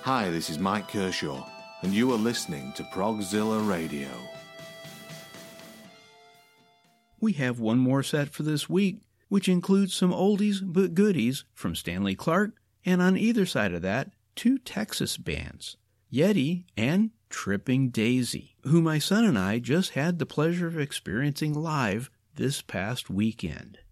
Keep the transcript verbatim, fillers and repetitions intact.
Hi, this is Mike Kershaw, and you are listening to Progzilla Radio. We have one more set for this week, which includes some oldies but goodies from Stanley Clarke, and on either side of that, two Texas bands, Yeti and Tripping Daisy, who my son and I just had the pleasure of experiencing live this past weekend.